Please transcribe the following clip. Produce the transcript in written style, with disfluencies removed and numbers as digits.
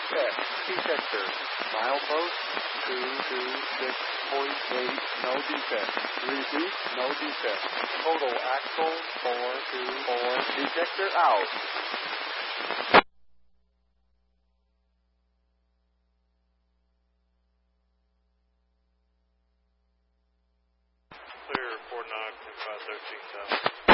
Check. Detector. Milepost 226.8. No defect. Repeat. No defect. Total axle 424. Detector out. Clear 49.513 south.